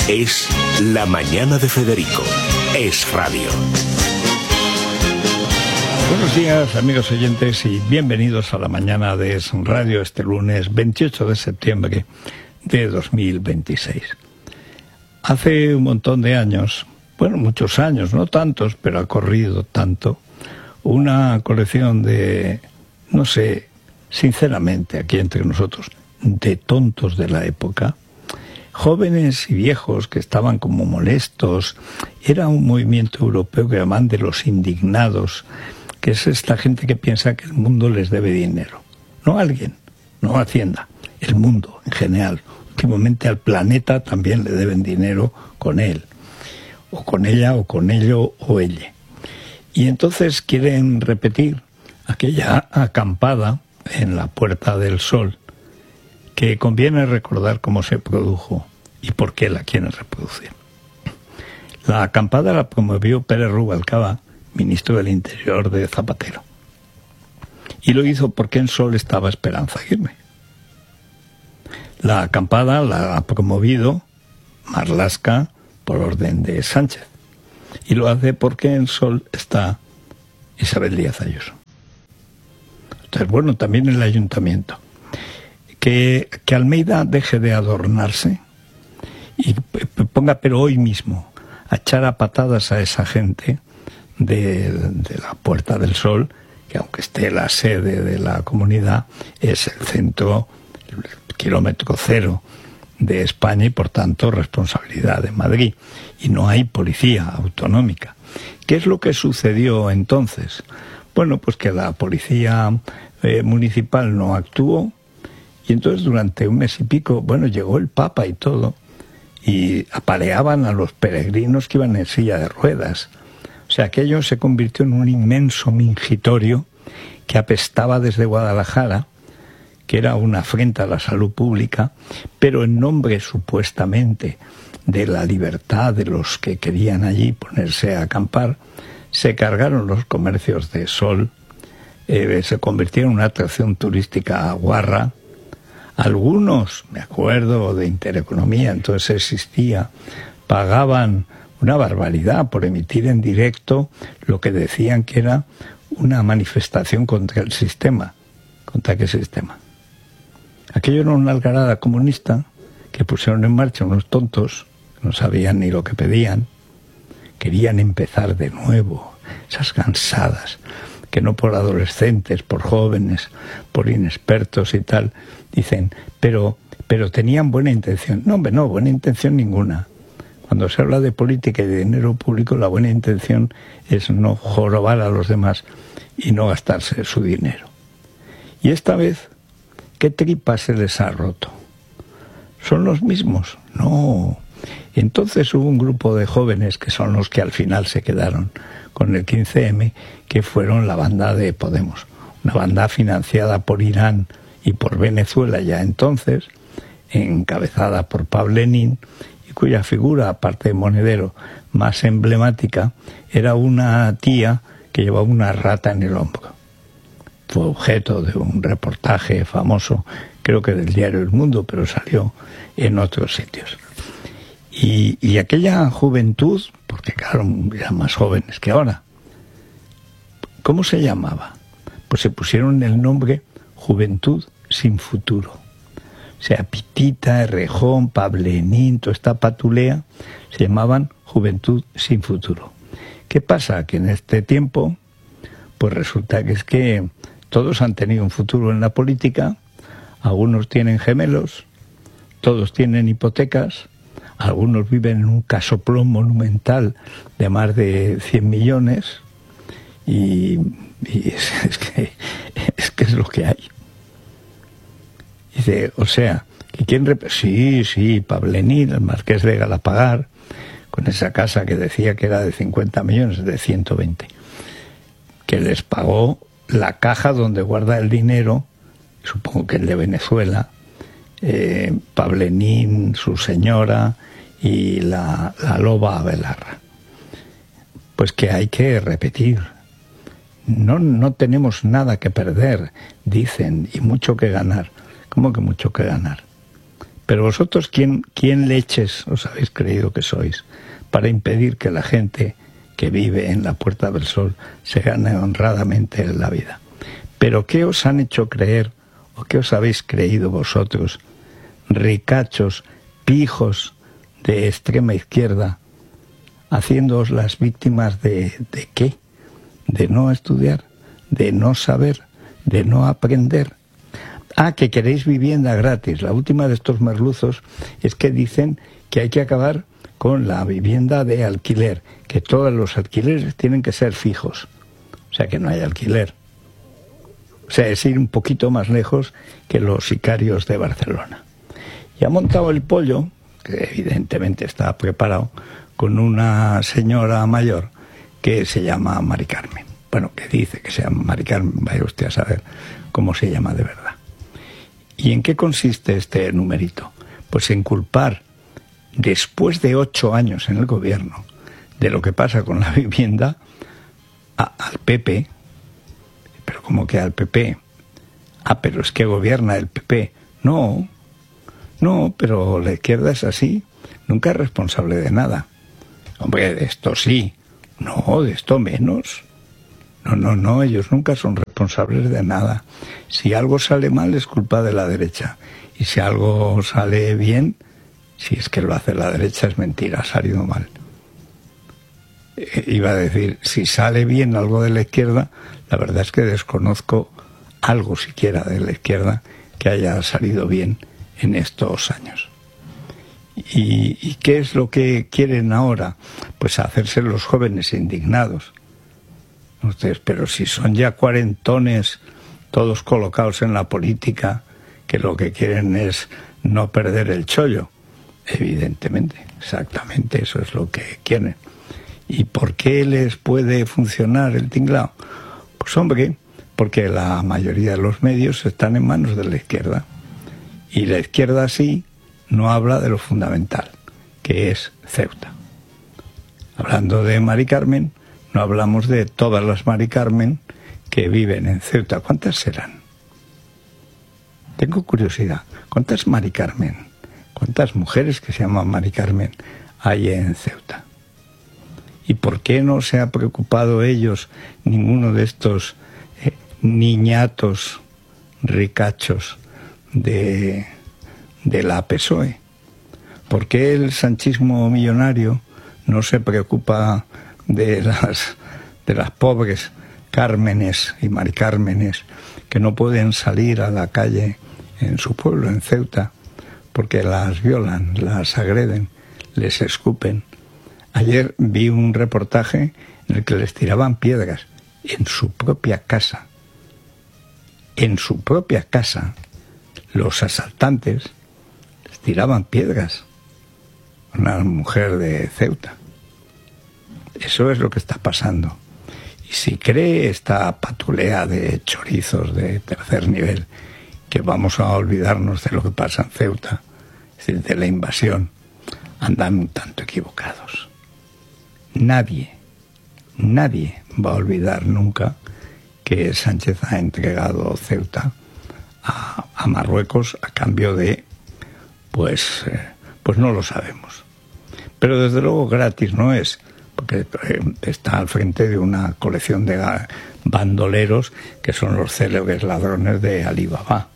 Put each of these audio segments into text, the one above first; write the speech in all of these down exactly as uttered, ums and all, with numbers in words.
Es La Mañana de Federico. Es radio. Buenos días, amigos oyentes, y bienvenidos a La Mañana de Es Radio este lunes veintiocho de septiembre de dos mil veintiséis. Hace un montón de años, bueno, muchos años, no tantos, pero ha corrido tanto, una colección de, no sé, sinceramente, aquí entre nosotros, de tontos de la época, jóvenes y viejos que estaban como molestos. Era un movimiento europeo que llaman de los indignados, que es esta gente que piensa que el mundo les debe dinero. No a alguien, no a Hacienda, el mundo en general. Últimamente al planeta también le deben dinero con él, o con ella, o con ello, o ella. Y entonces quieren repetir aquella acampada en la Puerta del Sol, que conviene recordar cómo se produjo y por qué la quieren reproducir. La acampada la promovió Pérez Rubalcaba, ministro del Interior de Zapatero. Y lo hizo porque en Sol estaba Esperanza Aguirre. La acampada la ha promovido Marlaska por orden de Sánchez. Y lo hace porque en Sol está Isabel Díaz Ayuso. Entonces, bueno, también el ayuntamiento. Que, que Almeida deje de adornarse y ponga, pero hoy mismo, a echar a patadas a esa gente de, de la Puerta del Sol, que aunque esté la sede de la comunidad, es el centro, el kilómetro cero de España y por tanto responsabilidad de Madrid. Y no hay policía autonómica. ¿Qué es lo que sucedió entonces? Bueno, pues que la policía eh, municipal no actuó. Y entonces durante un mes y pico, bueno, llegó el Papa y todo, y apaleaban a los peregrinos que iban en silla de ruedas. O sea, aquello se convirtió en un inmenso mingitorio que apestaba desde Guadalajara, que era una afrenta a la salud pública, pero en nombre supuestamente de la libertad de los que querían allí ponerse a acampar, se cargaron los comercios de Sol, eh, se convirtieron en una atracción turística guarra. Algunos, me acuerdo de Intereconomía, entonces existía, pagaban una barbaridad por emitir en directo lo que decían que era una manifestación contra el sistema. ¿Contra qué sistema? Aquello era una algarada comunista que pusieron en marcha unos tontos que no sabían ni lo que pedían, querían empezar de nuevo, esas cansadas, que no por adolescentes, por jóvenes, por inexpertos y tal, dicen, pero, pero tenían buena intención. No, hombre, no, buena intención ninguna. Cuando se habla de política y de dinero público, la buena intención es no jorobar a los demás y no gastarse su dinero. Y esta vez, ¿qué tripa se les ha roto? ¿Son los mismos? No. Entonces hubo un grupo de jóvenes que son los que al final se quedaron con el quince eme, que fueron la banda de Podemos, una banda financiada por Irán y por Venezuela ya entonces, encabezada por Pablo Lenin, y cuya figura, aparte de monedero, más emblemática, era una tía que llevaba una rata en el hombro. Fue objeto de un reportaje famoso, creo que del diario El Mundo, pero salió en otros sitios. Y, y aquella juventud, porque claro, eran más jóvenes que ahora, ¿cómo se llamaba? Pues se pusieron el nombre Juventud Sin Futuro. O sea, Pitita, Errejón, Pablenín, toda esta patulea, se llamaban Juventud Sin Futuro. ¿Qué pasa? Que en este tiempo, pues resulta que es que todos han tenido un futuro en la política, algunos tienen gemelos, todos tienen hipotecas, algunos viven en un casoplón monumental de más de cien millones y, y es, es, que, es que es lo que hay. Dice, o sea, que quién rep- sí, sí, Pablenín, el marqués de Galapagar, con esa casa que decía que era de cincuenta millones, de ciento veinte, que les pagó la caja donde guarda el dinero, supongo que el de Venezuela, eh, Pablenín, su señora y la, la loba Abelarra. Pues que hay que repetir. No, no tenemos nada que perder, dicen, y mucho que ganar. ¿Cómo que mucho que ganar? Pero vosotros, ¿quién, quién leches os habéis creído que sois para impedir que la gente que vive en la Puerta del Sol se gane honradamente la vida? ¿Pero qué os han hecho creer o qué os habéis creído vosotros, ricachos, pijos de extrema izquierda, haciéndoos las víctimas de, ¿de qué? De no estudiar, de no saber, de no aprender. Ah, que queréis vivienda gratis. La última de estos merluzos es que dicen que hay que acabar con la vivienda de alquiler, que todos los alquileres tienen que ser fijos, o sea que no hay alquiler. O sea, es ir un poquito más lejos que los sicarios de Barcelona. Y ha montado el pollo, que evidentemente está preparado, con una señora mayor que se llama Mari Carmen. Bueno, que dice que se llama Mari Carmen, vaya usted a saber cómo se llama de verdad. ¿Y en qué consiste este numerito? Pues en culpar, después de ocho años en el gobierno, de lo que pasa con la vivienda, a, al P P. Pero ¿cómo que al P P? Ah, pero es que gobierna el P P. No, no, pero la izquierda es así, nunca es responsable de nada. Hombre, de esto sí, no, de esto menos. No, no, no, ellos nunca son responsables de nada. Si algo sale mal es culpa de la derecha. Y si algo sale bien, si es que lo hace la derecha, es mentira, ha salido mal. Eh, iba a decir, si sale bien algo de la izquierda, la verdad es que desconozco algo siquiera de la izquierda que haya salido bien en estos años. ¿Y, y qué es lo que quieren ahora? Pues hacerse los jóvenes indignados. Ustedes, pero si son ya cuarentones, todos colocados en la política, que lo que quieren es no perder el chollo. Evidentemente, exactamente eso es lo que quieren. ¿Y por qué les puede funcionar el tinglao? Pues hombre, porque la mayoría de los medios están en manos de la izquierda. Y la izquierda sí no habla de lo fundamental, que es Ceuta. Hablando de Mari Carmen, no hablamos de todas las Mari Carmen que viven en Ceuta. ¿Cuántas serán? Tengo curiosidad. ¿Cuántas Mari Carmen, cuántas mujeres que se llaman Mari Carmen hay en Ceuta? ¿Y por qué no se ha preocupado ellos, ninguno de estos eh, niñatos ricachos de, de la P S O E? ¿Por qué el sanchismo millonario no se preocupa de las de las pobres Cármenes y Mari Cármenes que no pueden salir a la calle en su pueblo, en Ceuta, porque las violan, las agreden, les escupen? Ayer vi un reportaje en el que les tiraban piedras en su propia casa. En su propia casa, los asaltantes les tiraban piedras a una mujer de Ceuta. Eso es lo que está pasando. Y si cree esta patulea de chorizos de tercer nivel que vamos a olvidarnos de lo que pasa en Ceuta, es decir, de la invasión, andan un tanto equivocados. Nadie, nadie va a olvidar nunca que Sánchez ha entregado Ceuta a, a Marruecos a cambio de, pues, eh, pues no lo sabemos. Pero desde luego gratis no es, porque eh, está al frente de una colección de bandoleros que son los célebres ladrones de Alibaba.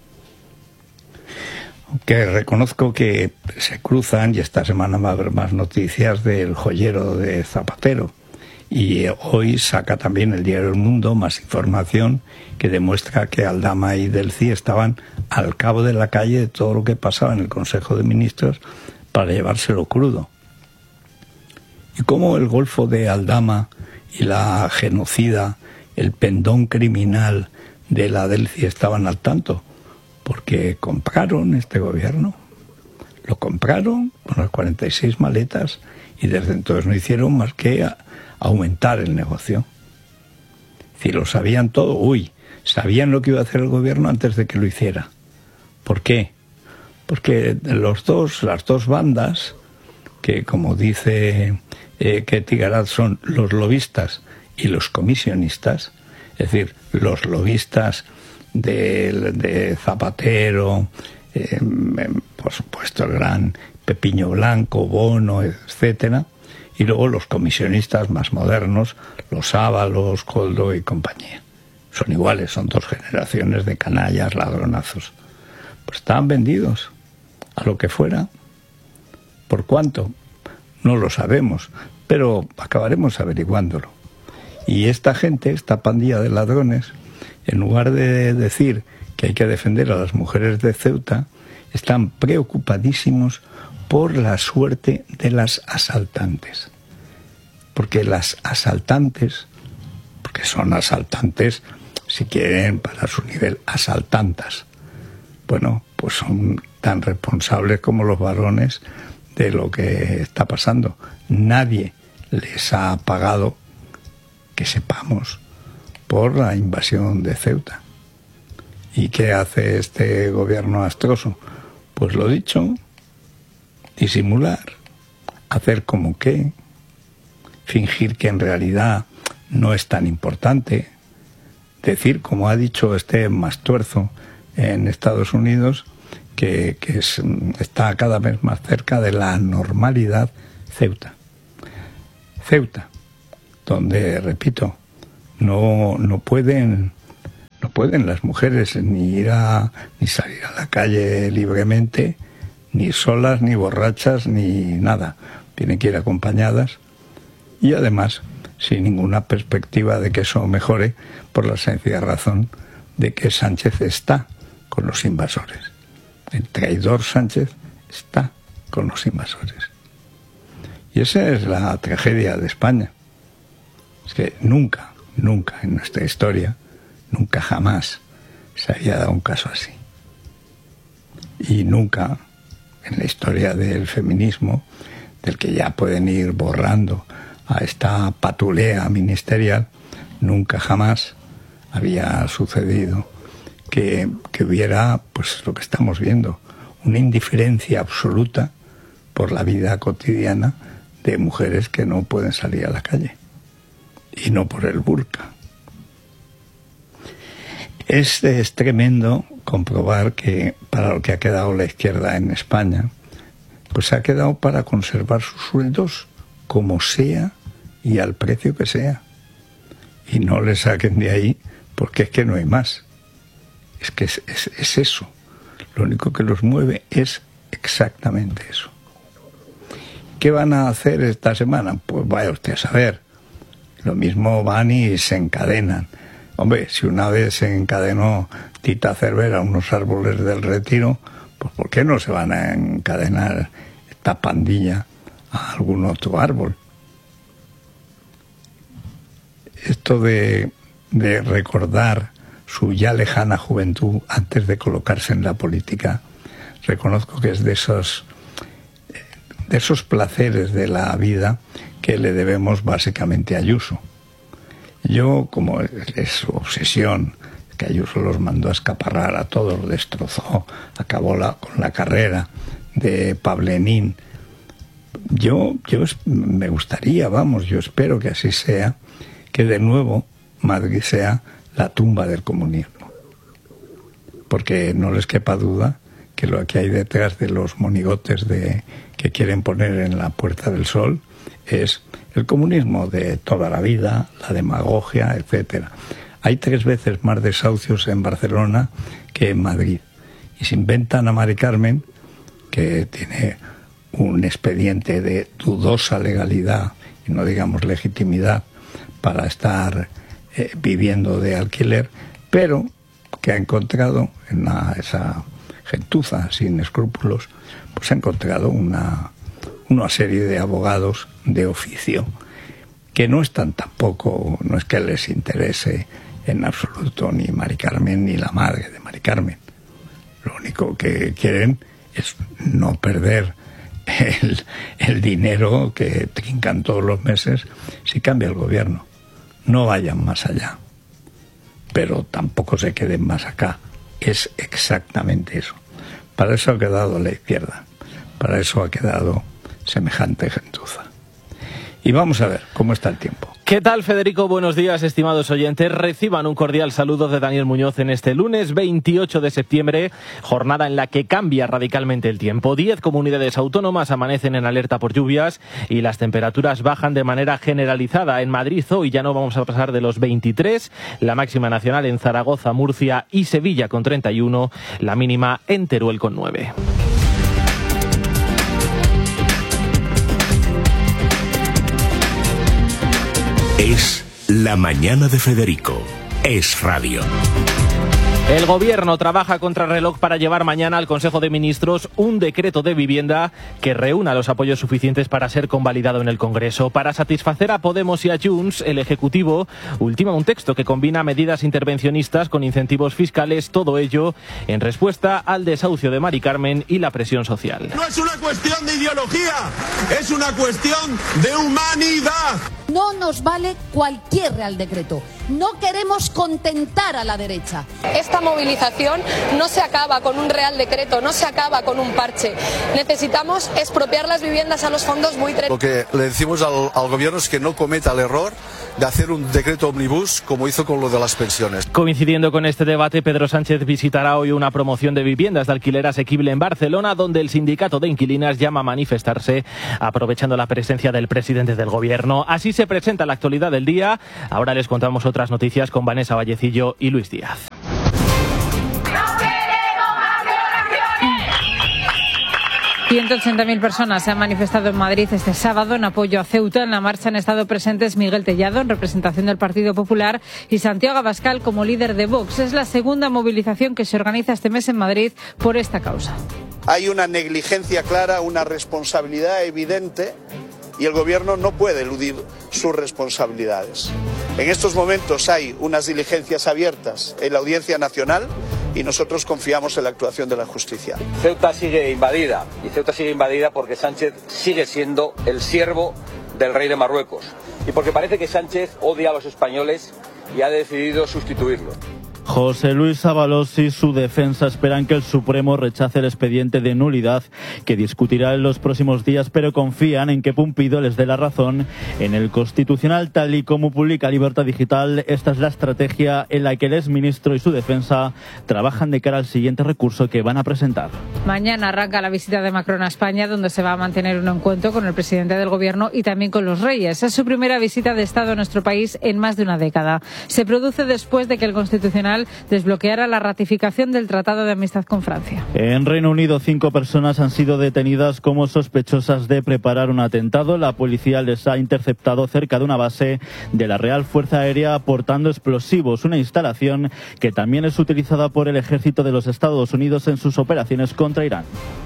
Que reconozco que se cruzan, y esta semana va a haber más noticias del joyero de Zapatero. Y hoy saca también el diario El Mundo más información que demuestra que Aldama y Delcy estaban al cabo de la calle de todo lo que pasaba en el Consejo de Ministros para llevárselo crudo. Y cómo el golfo de Aldama y la genocida, el pendón criminal de la Delcy estaban al tanto. Porque compraron este gobierno, lo compraron con las cuarenta y seis maletas y desde entonces no hicieron más que a, aumentar el negocio. Si lo sabían todo, uy, sabían lo que iba a hacer el gobierno antes de que lo hiciera. ¿Por qué? Porque los dos, las dos bandas, que como dice eh, Ketty Garat son los lobistas y los comisionistas, es decir, los lobistas de, de Zapatero, eh, por supuesto el gran Pepiño Blanco, Bono, etcétera, y luego los comisionistas más modernos, los Ábalos, Koldo y compañía. Son iguales, son dos generaciones de canallas, ladronazos. Pues estaban vendidos a lo que fuera. ¿Por cuánto? No lo sabemos, pero acabaremos averiguándolo. Y esta gente, esta pandilla de ladrones, en lugar de decir que hay que defender a las mujeres de Ceuta, están preocupadísimos por la suerte de las asaltantes. Porque las asaltantes, porque son asaltantes, si quieren, para su nivel, asaltantas, bueno, pues son tan responsables como los varones de lo que está pasando. Nadie les ha pagado, que sepamos, por la invasión de Ceuta. ¿Y qué hace este gobierno astroso? Pues lo dicho, disimular, hacer como que, fingir que en realidad no es tan importante, decir, como ha dicho este Mastuerzo en Estados Unidos, que, que es, está cada vez más cerca de la normalidad Ceuta. Ceuta, donde, repito, no, no pueden no pueden las mujeres ni ir a ni salir a la calle libremente, ni solas, ni borrachas, ni nada. Tienen que ir acompañadas y además sin ninguna perspectiva de que eso mejore, por la sencilla razón de que Sánchez está con los invasores. El traidor Sánchez está con los invasores. Y esa es la tragedia de España. Es que nunca, nunca en nuestra historia, nunca jamás se había dado un caso así. Y nunca en la historia del feminismo, del que ya pueden ir borrando a esta patulea ministerial, nunca jamás había sucedido que, que hubiera, pues lo que estamos viendo, una indiferencia absoluta por la vida cotidiana de mujeres que no pueden salir a la calle, y no por el burka. Es, es tremendo comprobar que para lo que ha quedado la izquierda en España, pues ha quedado para conservar sus sueldos como sea y al precio que sea. Y no le saquen de ahí, porque es que no hay más. Es que es, es, es eso. Lo único que los mueve es exactamente eso. ¿Qué van a hacer esta semana? Pues vaya usted a saber. Lo mismo van y se encadenan. Hombre, si una vez se encadenó Tita Cervera a unos árboles del Retiro, pues ¿por qué no se van a encadenar esta pandilla a algún otro árbol? Esto de, de recordar su ya lejana juventud antes de colocarse en la política, reconozco que es de esos, de esos placeres de la vida que le debemos básicamente a Ayuso. Yo, como es su obsesión, que Ayuso los mandó a escaparrar a todos, los destrozó, acabó la, con la carrera de Pablenín. Yo, yo me gustaría, vamos, yo espero que así sea, que de nuevo Madrid sea la tumba del comunismo. Porque no les quepa duda que lo que hay detrás de los monigotes de, que quieren poner en la Puerta del Sol es el comunismo de toda la vida, la demagogia, etcétera. Hay tres veces más desahucios en Barcelona que en Madrid. Y se inventan a Mari Carmen, que tiene un expediente de dudosa legalidad, y no digamos legitimidad, para estar eh, viviendo de alquiler, pero que ha encontrado en la, esa gentuza sin escrúpulos, pues ha encontrado una, una serie de abogados de oficio que no están tampoco, no es que les interese en absoluto ni Mari Carmen ni la madre de Mari Carmen. Lo único que quieren es no perder el, el dinero que trincan todos los meses si cambia el gobierno. No vayan más allá, pero tampoco se queden más acá. Es exactamente eso. Para eso ha quedado la izquierda, para eso ha quedado semejante gentuza. Y vamos a ver cómo está el tiempo. ¿Qué tal, Federico? Buenos días, estimados oyentes. Reciban un cordial saludo de Daniel Muñoz en este lunes veintiocho de septiembre, jornada en la que cambia radicalmente el tiempo. Diez comunidades autónomas amanecen en alerta por lluvias y las temperaturas bajan de manera generalizada. En Madrid hoy ya no vamos a pasar de los veintitrés, la máxima nacional en Zaragoza, Murcia y Sevilla con treinta y uno, la mínima en Teruel con nueve. Es La Mañana de Federico. Es radio. El Gobierno trabaja contra reloj para llevar mañana al Consejo de Ministros un decreto de vivienda que reúna los apoyos suficientes para ser convalidado en el Congreso. Para satisfacer a Podemos y a Junts, el Ejecutivo ultima un texto que combina medidas intervencionistas con incentivos fiscales, todo ello en respuesta al desahucio de Mari Carmen y la presión social. No es una cuestión de ideología, es una cuestión de humanidad. No nos vale cualquier Real Decreto. No queremos contentar a la derecha. Esta movilización no se acaba con un Real Decreto, no se acaba con un parche. Necesitamos expropiar las viviendas a los fondos buitre. Lo que le decimos al, al Gobierno es que no cometa el error de hacer un decreto omnibus como hizo con lo de las pensiones. Coincidiendo con este debate, Pedro Sánchez visitará hoy una promoción de viviendas de alquiler asequible en Barcelona, donde el sindicato de inquilinas llama a manifestarse, aprovechando la presencia del presidente del Gobierno. Así se presenta la actualidad del día. Ahora les contamos otras noticias con Vanessa Vallecillo y Luis Díaz. ciento ochenta mil personas se han manifestado en Madrid este sábado en apoyo a Ceuta. En la marcha han estado presentes Miguel Tellado, en representación del Partido Popular, y Santiago Abascal como líder de Vox. Es la segunda movilización que se organiza este mes en Madrid por esta causa. Hay una negligencia clara, una responsabilidad evidente, y el Gobierno no puede eludir sus responsabilidades. En estos momentos hay unas diligencias abiertas en la Audiencia Nacional y nosotros confiamos en la actuación de la justicia. Ceuta sigue invadida, y Ceuta sigue invadida porque Sánchez sigue siendo el siervo del rey de Marruecos y porque parece que Sánchez odia a los españoles y ha decidido sustituirlo. José Luis Ábalos y su defensa esperan que el Supremo rechace el expediente de nulidad que discutirá en los próximos días, pero confían en que Pumpido les dé la razón en el Constitucional. Tal y como publica Libertad Digital, esta es la estrategia en la que el exministro y su defensa trabajan de cara al siguiente recurso que van a presentar. Mañana arranca la visita de Macron a España, donde se va a mantener un encuentro con el presidente del Gobierno y también con los reyes. Es su primera visita de Estado a nuestro país en más de una década. Se produce después de que el Constitucional desbloqueara la ratificación del Tratado de Amistad con Francia. En Reino Unido, cinco personas han sido detenidas como sospechosas de preparar un atentado. La policía les ha interceptado cerca de una base de la Real Fuerza Aérea portando explosivos, una instalación que también es utilizada por el ejército de los Estados Unidos en sus operaciones contra Irán.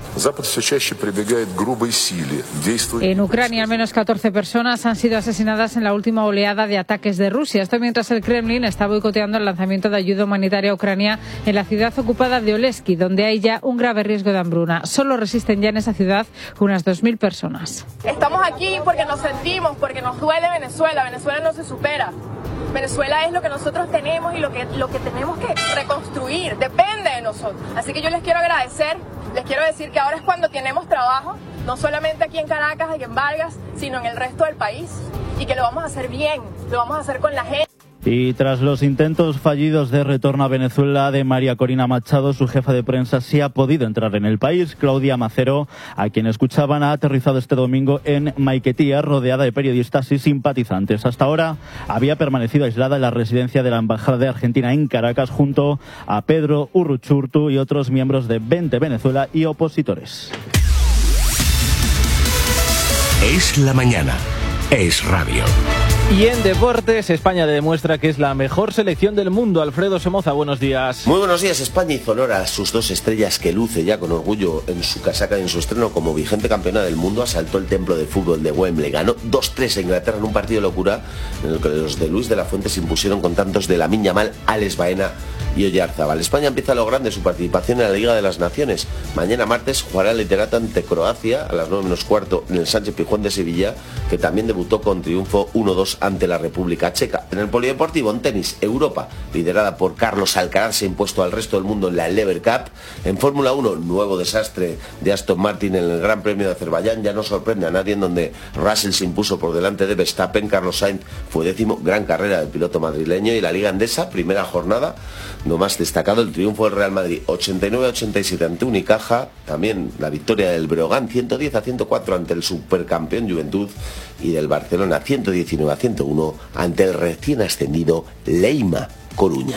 En Ucrania, al menos catorce personas han sido asesinadas en la última oleada de ataques de Rusia. Esto mientras el Kremlin está boicoteando el lanzamiento de ayuda humanitaria a Ucrania en la ciudad ocupada de Oleski, donde hay ya un grave riesgo de hambruna. Solo resisten ya en esa ciudad unas dos mil personas. Estamos aquí porque nos sentimos, porque nos duele Venezuela. Venezuela no se supera. Venezuela es lo que nosotros tenemos y lo que, lo que tenemos que reconstruir. Depende de nosotros. Así que yo les quiero agradecer. Les quiero decir que ahora es cuando tenemos trabajo, no solamente aquí en Caracas y en Vargas, sino en el resto del país, y que lo vamos a hacer bien, lo vamos a hacer con la gente. Y tras los intentos fallidos de retorno a Venezuela de María Corina Machado, su jefa de prensa sí ha podido entrar en el país. Claudia Macero, a quien escuchaban, ha aterrizado este domingo en Maiquetía, rodeada de periodistas y simpatizantes. Hasta ahora había permanecido aislada en la residencia de la Embajada de Argentina en Caracas, junto a Pedro Urruchurtu y otros miembros de Vente Venezuela y opositores. Es la mañana. Es radio. Y en deportes, España demuestra que es la mejor selección del mundo. Alfredo Somoza, buenos días. Muy buenos días. España hizo honor a sus dos estrellas que luce ya con orgullo en su casaca y en su estreno como vigente campeona del mundo. Asaltó el templo de fútbol de Wembley, ganó dos tres a Inglaterra en un partido de locura en el que los de Luis de la Fuente se impusieron con tantos de Lamine Yamal, Alex Baena y Oyarzábal. España empieza a lo grande su participación en la Liga de las Naciones. Mañana martes jugará el liderato ante Croacia a las nueve menos cuarto en el Sánchez Pizjuán de Sevilla, que también debutó con triunfo uno dos ante la República Checa. En el polideportivo, en tenis, Europa, liderada por Carlos Alcaraz, se ha impuesto al resto del mundo en la Lever Cup. En Fórmula uno, nuevo desastre de Aston Martin en el Gran Premio de Azerbaiyán. Ya no sorprende a nadie, en donde Russell se impuso por delante de Verstappen. Carlos Sainz fue décimo, gran carrera del piloto madrileño. Y la Liga Endesa, primera jornada, lo más destacado, el triunfo del Real Madrid ochenta y nueve a ochenta y siete ante Unicaja. También la victoria del Breogán ciento diez a ciento cuatro ante el supercampeón Juventud, y del Barcelona ciento diecinueve a ciento uno ante el recién ascendido Leima Coruña.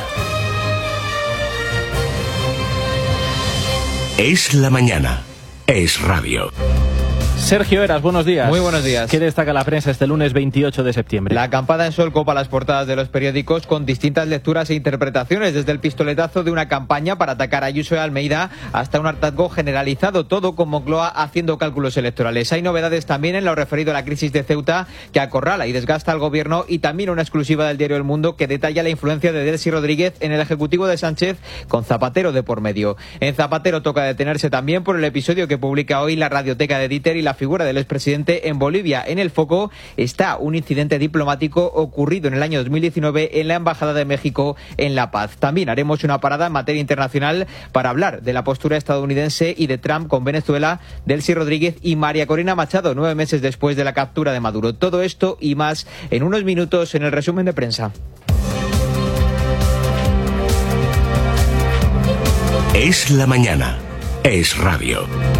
Es la mañana. Es radio. Sergio Eras, buenos días. Muy buenos días. ¿Qué destaca la prensa este lunes veintiocho de septiembre? La acampada en Sol copa las portadas de los periódicos con distintas lecturas e interpretaciones, desde el pistoletazo de una campaña para atacar a Ayuso y Almeida hasta un hartazgo generalizado, todo con Moncloa haciendo cálculos electorales. Hay novedades también en lo referido a la crisis de Ceuta, que acorrala y desgasta al gobierno, y también una exclusiva del diario El Mundo que detalla la influencia de Delcy Rodríguez en el ejecutivo de Sánchez, con Zapatero de por medio. En Zapatero toca detenerse también por el episodio que publica hoy la radioteca de Dieter y la figura del expresidente en Bolivia. En el foco está un incidente diplomático ocurrido en el año dos mil diecinueve en la Embajada de México en La Paz. También haremos una parada en materia internacional para hablar de la postura estadounidense y de Trump con Venezuela, Delcy Rodríguez y María Corina Machado, nueve meses después de la captura de Maduro. Todo esto y más en unos minutos en el resumen de prensa. Es la mañana. Es radio.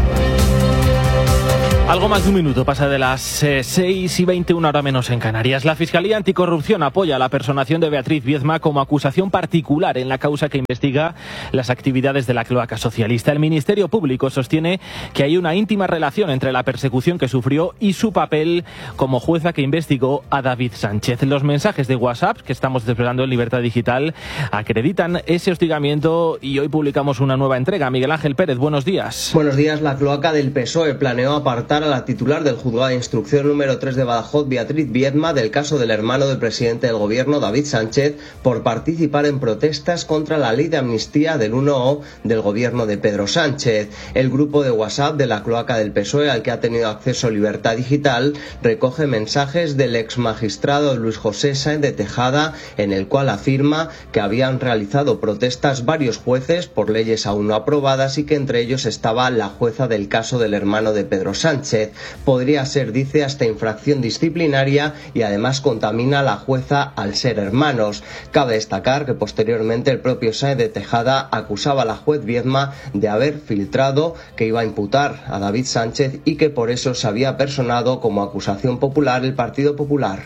Algo más de un minuto pasa de las eh, seis y veinte, una hora menos en Canarias. La Fiscalía Anticorrupción apoya la personación de Beatriz Biedma como acusación particular en la causa que investiga las actividades de la cloaca socialista. El Ministerio Público sostiene que hay una íntima relación entre la persecución que sufrió y su papel como jueza que investigó a David Sánchez. Los mensajes de WhatsApp que estamos desplegando en Libertad Digital acreditan ese hostigamiento, y hoy publicamos una nueva entrega. Miguel Ángel Pérez, buenos días. Buenos días. La cloaca del P S O E planeó apartar a la titular del juzgado de instrucción número tres de Badajoz, Beatriz Biedma, del caso del hermano del presidente del gobierno, David Sánchez, por participar en protestas contra la ley de amnistía del uno O del gobierno de Pedro Sánchez. El grupo de WhatsApp de la cloaca del P S O E, al que ha tenido acceso Libertad Digital, recoge mensajes del ex magistrado Luis José Sáenz de Tejada, en el cual afirma que habían realizado protestas varios jueces por leyes aún no aprobadas, y que entre ellos estaba la jueza del caso del hermano de Pedro Sánchez. Podría ser, dice, hasta infracción disciplinaria, y además contamina a la jueza al ser hermanos. Cabe destacar que posteriormente el propio Sáenz de Tejada acusaba a la juez Biedma de haber filtrado que iba a imputar a David Sánchez, y que por eso se había personado como acusación popular el Partido Popular.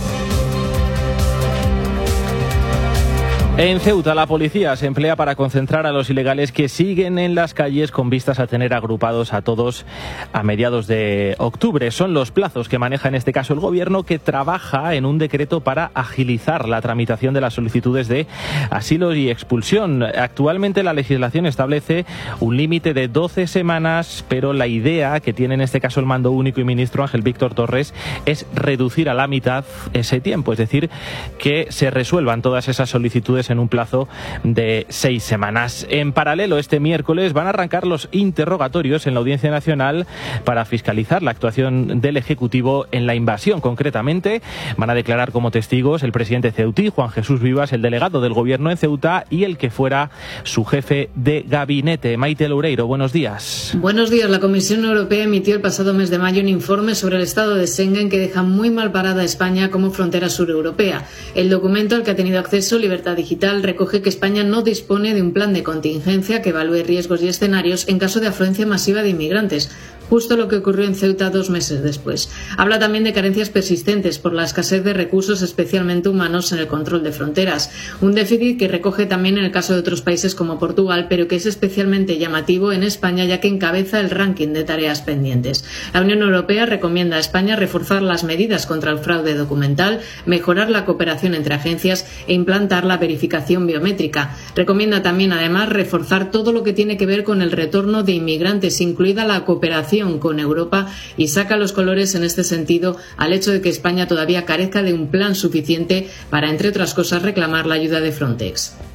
En Ceuta, la policía se emplea para concentrar a los ilegales que siguen en las calles, con vistas a tener agrupados a todos a mediados de octubre. Son los plazos que maneja en este caso el gobierno, que trabaja en un decreto para agilizar la tramitación de las solicitudes de asilo y expulsión. Actualmente la legislación establece un límite de doce semanas, pero la idea que tiene en este caso el mando único y ministro Ángel Víctor Torres es reducir a la mitad ese tiempo, es decir, que se resuelvan todas esas solicitudes en un plazo de seis semanas. En paralelo, este miércoles van a arrancar los interrogatorios en la Audiencia Nacional para fiscalizar la actuación del Ejecutivo en la invasión. Concretamente, van a declarar como testigos el presidente ceutí, Juan Jesús Vivas, el delegado del Gobierno en Ceuta y el que fuera su jefe de gabinete. Maite Loureiro, buenos días. Buenos días. La Comisión Europea emitió el pasado mes de mayo un informe sobre el estado de Schengen que deja muy mal parada a España como frontera sureuropea. El documento, al que ha tenido acceso Libertad Digital, recoge que España no dispone de un plan de contingencia que evalúe riesgos y escenarios en caso de afluencia masiva de inmigrantes, justo lo que ocurrió en Ceuta dos meses después. Habla también de carencias persistentes por la escasez de recursos, especialmente humanos, en el control de fronteras. Un déficit que recoge también en el caso de otros países como Portugal, pero que es especialmente llamativo en España, ya que encabeza el ranking de tareas pendientes. La Unión Europea recomienda a España reforzar las medidas contra el fraude documental, mejorar la cooperación entre agencias e implantar la verificación biométrica. Recomienda también, además, reforzar todo lo que tiene que ver con el retorno de inmigrantes, incluida la cooperación con Europa, y saca los colores en este sentido al hecho de que España todavía carezca de un plan suficiente para, entre otras cosas, reclamar la ayuda de Frontex.